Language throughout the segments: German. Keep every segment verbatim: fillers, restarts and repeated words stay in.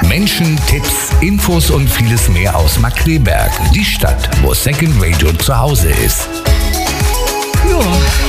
Menschen, Tipps, Infos und vieles mehr aus Markkleeberg, die Stadt, wo Second Radio zu Hause ist. Ja,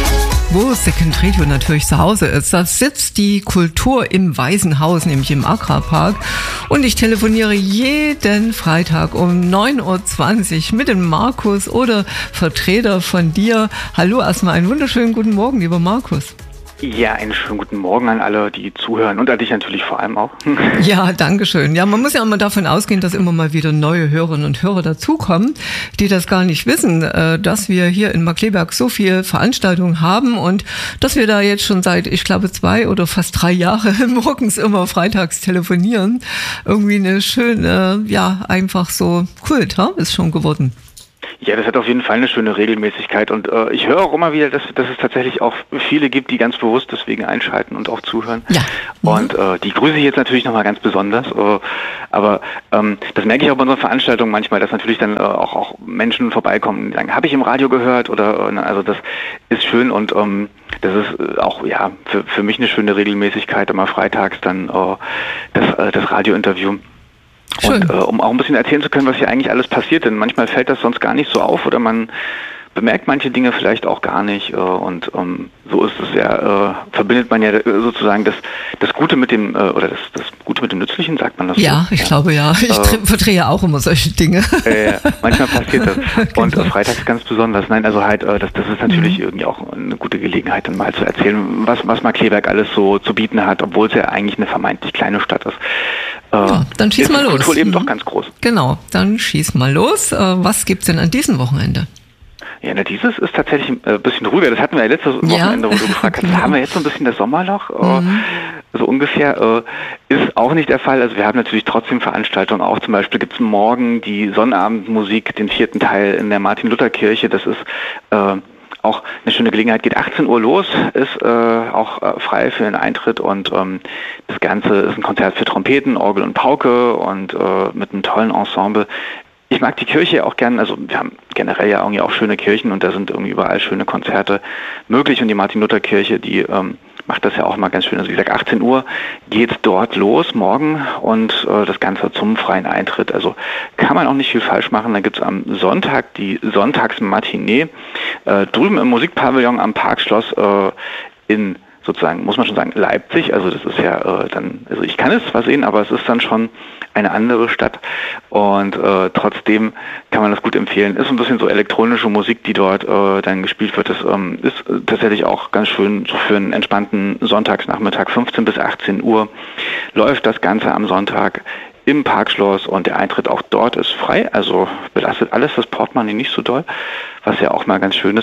wo Second Radio natürlich zu Hause ist, da sitzt die Kultur im Waisenhaus, nämlich im Agrarpark. Und ich telefoniere jeden Freitag um neun Uhr zwanzig mit dem Markus oder Vertreter von dir. Hallo, erstmal einen wunderschönen guten Morgen, lieber Markus. Ja, einen schönen guten Morgen an alle, die zuhören und an dich natürlich vor allem auch. Ja, danke schön. Ja, man muss ja immer davon ausgehen, dass immer mal wieder neue Hörerinnen und Hörer dazukommen, die das gar nicht wissen, dass wir hier in Markkleeberg so viel Veranstaltungen haben und dass wir da jetzt schon seit, ich glaube, zwei oder fast drei Jahre morgens immer freitags telefonieren. Irgendwie eine schöne, ja, einfach so Kult, ha? Ist schon geworden. Ja, das hat auf jeden Fall eine schöne Regelmäßigkeit und äh, ich höre auch immer wieder, dass, dass es tatsächlich auch viele gibt, die ganz bewusst deswegen einschalten und auch zuhören. Ja. Mhm. Und äh, die grüße ich jetzt natürlich nochmal ganz besonders. Äh, aber ähm, das merke ich auch bei unseren Veranstaltungen manchmal, dass natürlich dann äh, auch, auch Menschen vorbeikommen, die sagen, habe ich im Radio gehört oder äh, also das ist schön und ähm, das ist auch ja für, für mich eine schöne Regelmäßigkeit, immer freitags dann äh, das, äh, das Radiointerview. Schön. Und äh, um auch ein bisschen erzählen zu können, was hier eigentlich alles passiert, denn manchmal fällt das sonst gar nicht so auf oder man bemerkt manche Dinge vielleicht auch gar nicht äh, und ähm, so ist es ja, äh, verbindet man ja sozusagen das, das Gute mit dem, äh, oder das, das Gute mit dem Nützlichen, sagt man das so? Ja, ich ja. glaube ja. Ich äh, verdrehe auch immer solche Dinge. Äh, manchmal passiert das. Genau. Und äh, freitags ganz besonders. Nein, also halt, äh, das, das ist natürlich mhm. irgendwie auch eine gute Gelegenheit, dann mal zu erzählen, was, was Markkleeberg alles so zu bieten hat, obwohl es ja eigentlich eine vermeintlich kleine Stadt ist. Äh, ja, dann schieß mal los. Kultur eben mhm. doch ganz groß. Genau, dann schieß mal los. Äh, was gibt's denn an diesem Wochenende? Ja, na, dieses ist tatsächlich ein äh, bisschen ruhiger. Das hatten wir ja letztes Wochenende, ja. wo du gefragt hast. Genau. Haben wir jetzt so ein bisschen das Sommerloch? Äh, mhm. So ungefähr. Äh, ist auch nicht der Fall. Also wir haben natürlich trotzdem Veranstaltungen auch. Zum Beispiel gibt es morgen die Sonnabendmusik, den vierten Teil in der Martin-Luther-Kirche. Das ist äh, auch eine schöne Gelegenheit. Geht achtzehn Uhr los, ist äh, auch äh, frei für den Eintritt und ähm, das Ganze ist ein Konzert für Trompeten, Orgel und Pauke und äh, mit einem tollen Ensemble. Ich mag die Kirche auch gern, also wir haben generell ja irgendwie auch schöne Kirchen und da sind irgendwie überall schöne Konzerte möglich und die Martin-Luther-Kirche, die ähm, macht das ja auch mal ganz schön. Also wie gesagt, achtzehn Uhr geht dort los morgen und äh, das Ganze zum freien Eintritt. Also kann man auch nicht viel falsch machen. Da gibt es am Sonntag die Sonntagsmatinee äh, drüben im Musikpavillon am Parkschloss äh, in sozusagen, muss man schon sagen, Leipzig, also das ist ja äh, dann, also ich kann es zwar sehen, aber es ist dann schon eine andere Stadt und äh, trotzdem kann man das gut empfehlen. Ist ein bisschen so elektronische Musik, die dort äh, dann gespielt wird. Das ähm, ist äh, tatsächlich auch ganz schön so für einen entspannten Sonntagsnachmittag, fünfzehn bis achtzehn Uhr läuft das Ganze am Sonntag im Parkschloss und der Eintritt auch dort ist frei, also belastet alles das Portemonnaie nicht so doll, was ja auch mal ganz schön ist.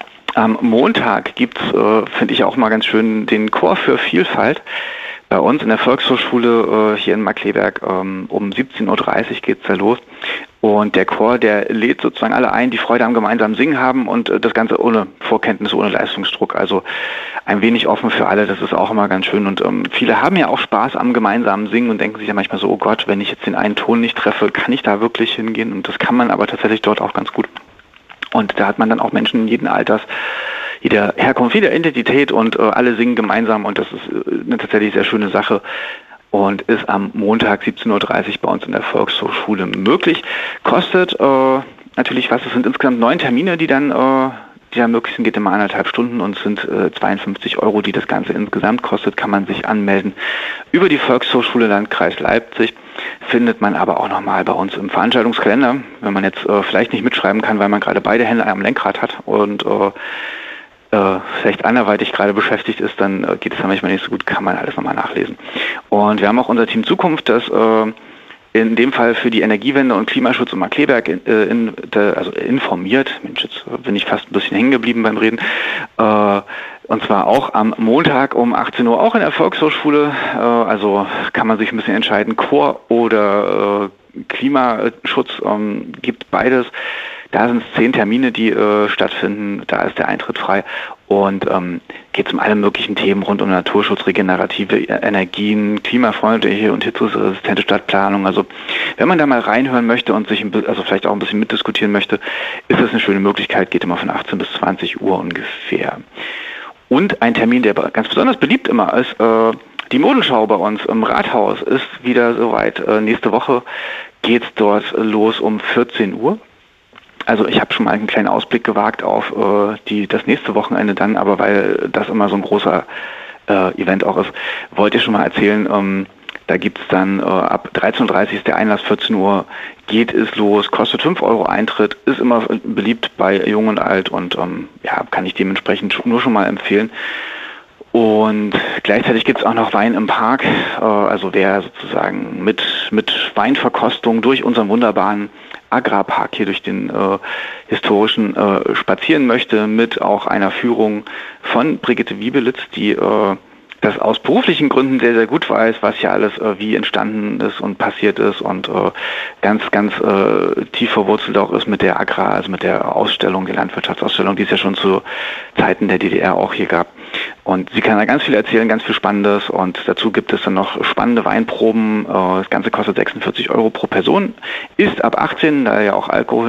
Am Montag gibt's, äh, finde ich auch mal ganz schön, den Chor für Vielfalt. Bei uns in der Volkshochschule äh, hier in Markkleeberg ähm, um siebzehn Uhr dreißig geht's da los. Und der Chor, der lädt sozusagen alle ein, die Freude am gemeinsamen Singen haben und äh, das Ganze ohne Vorkenntnisse, ohne Leistungsdruck. Also ein wenig offen für alle, das ist auch immer ganz schön. Und ähm, viele haben ja auch Spaß am gemeinsamen Singen und denken sich ja manchmal so, oh Gott, wenn ich jetzt den einen Ton nicht treffe, kann ich da wirklich hingehen? Und das kann man aber tatsächlich dort auch ganz gut. Und da hat man dann auch Menschen jeden Alters, jeder Herkunft, jeder Identität und äh, alle singen gemeinsam und das ist äh, eine tatsächlich sehr schöne Sache und ist am Montag siebzehn Uhr dreißig bei uns in der Volkshochschule möglich. Kostet äh, natürlich was, es sind insgesamt neun Termine, die dann, äh, die dann möglich sind, geht immer eineinhalb Stunden und es sind äh, zweiundfünfzig Euro, die das Ganze insgesamt kostet, kann man sich anmelden über die Volkshochschule Landkreis Leipzig. Findet man aber auch nochmal bei uns im Veranstaltungskalender, wenn man jetzt äh, vielleicht nicht mitschreiben kann, weil man gerade beide Hände am Lenkrad hat und äh, äh, vielleicht anderweitig gerade beschäftigt ist, dann äh, geht es ja manchmal nicht so gut, kann man alles nochmal nachlesen. Und wir haben auch unser Team Zukunft, das äh, in dem Fall für die Energiewende und Klimaschutz in Markkleeberg in, in, de, also informiert. Mensch, jetzt bin ich fast ein bisschen hängen geblieben beim Reden. Äh, Und zwar auch am Montag um achtzehn Uhr, auch in der Volkshochschule. Äh, also kann man sich ein bisschen entscheiden, Chor oder äh, Klimaschutz, ähm, gibt beides. Da sind es zehn Termine, die äh, stattfinden. Da ist der Eintritt frei. Und ähm, geht es um alle möglichen Themen rund um Naturschutz, regenerative Energien, klimafreundliche und hitzeresistente Stadtplanung. Also wenn man da mal reinhören möchte und sich ein, also vielleicht auch ein bisschen mitdiskutieren möchte, ist das eine schöne Möglichkeit. Geht immer von achtzehn bis zwanzig Uhr ungefähr. Und ein Termin, der ganz besonders beliebt immer ist, äh, Die Modenschau bei uns im Rathaus ist wieder soweit. Äh, nächste Woche geht's dort los um vierzehn Uhr. Also ich habe schon mal einen kleinen Ausblick gewagt auf äh, die das nächste Wochenende dann, aber weil das immer so ein großer äh, Event auch ist, wollte ich schon mal erzählen, ähm, da gibt's dann äh, ab dreizehn Uhr dreißig ist der Einlass, vierzehn Uhr geht es los, kostet fünf Euro Eintritt, ist immer beliebt bei Jung und Alt und ähm, ja, kann ich dementsprechend nur schon mal empfehlen. Und gleichzeitig gibt's auch noch Wein im Park, äh, also wer sozusagen mit, mit Weinverkostung durch unseren wunderbaren Agrarpark hier durch den äh, historischen äh, spazieren möchte, mit auch einer Führung von Brigitte Wiebelitz, die äh, das aus beruflichen Gründen sehr, sehr gut weiß, was ja alles äh, wie entstanden ist und passiert ist und äh, ganz, ganz äh, tief verwurzelt auch ist mit der Agrar, also mit der Ausstellung, der Landwirtschaftsausstellung, die es ja schon zu Zeiten der D D R auch hier gab. Und sie kann da ganz viel erzählen, ganz viel Spannendes und dazu gibt es dann noch spannende Weinproben. Äh, das Ganze kostet sechsundvierzig Euro pro Person, ist ab achtzehn, da ja auch Alkohol